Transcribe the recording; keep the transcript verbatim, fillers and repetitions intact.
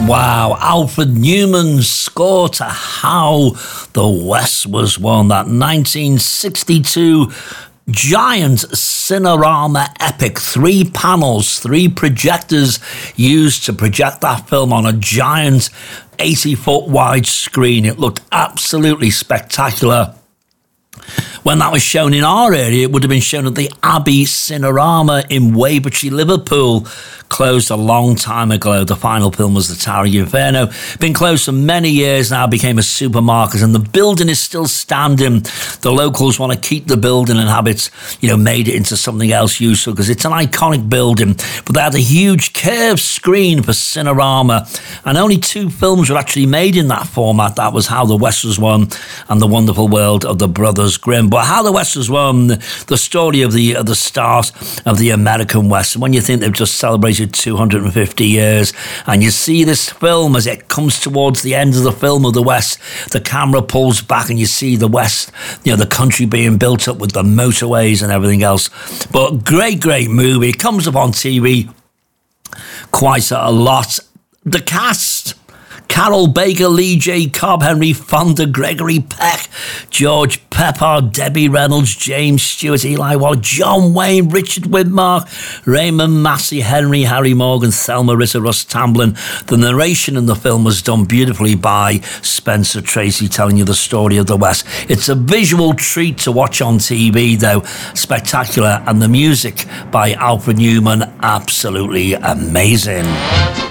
Wow, Alfred Newman's score to How the West Was Won, that nineteen sixty-two giant Cinerama epic. Three panels, three projectors used to project that film on a giant eighty-foot wide screen. It looked absolutely spectacular. When that was shown in our area, it would have been shown at the Abbey Cinerama in Wavertree, Liverpool. Closed a long time ago. The final film was The Tower of Inferno. Been closed for many years now, became a supermarket, and the building is still standing. The locals want to keep the building and have it, you know, made it into something else useful because it's an iconic building. But they had a huge curved screen for Cinerama, and only two films were actually made in that format. That was How the West Was Won and The Wonderful World of the Brothers Grimm. But How the West Was Won, the story of the of the start of the American West. And when you think they've just celebrated two hundred fifty years, and you see this film as it comes towards the end of the film of the West, the camera pulls back and you see the West, you know, the country being built up with the motorways and everything else. But great, great movie. It comes up on T V quite a lot. The cast: Carol Baker, Lee J. Cobb, Henry Fonda, Gregory Peck, George Peppard, Debbie Reynolds, James Stewart, Eli Wallach, John Wayne, Richard Widmark, Raymond Massey, Henry, Harry Morgan, Thelma Ritter, Russ Tamblyn. The narration in the film was done beautifully by Spencer Tracy, telling you the story of the West. It's a visual treat to watch on T V, though. Spectacular. And the music by Alfred Newman, absolutely amazing.